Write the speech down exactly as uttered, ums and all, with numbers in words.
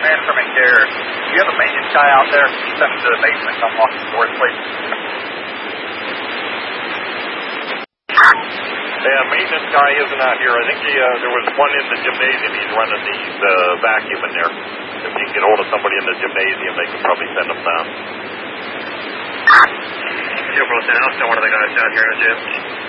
man from Care. Do you have a maintenance guy out there? Send him to the basement. Come walk the doors, please. Yeah, maintenance guy isn't out here. I think he, uh, there was one in the gymnasium. He's running the uh, vacuum in there. If you can get hold of somebody in the gymnasium, they can probably send them down. Zero ten, I'll send one of the guys down here in the gym.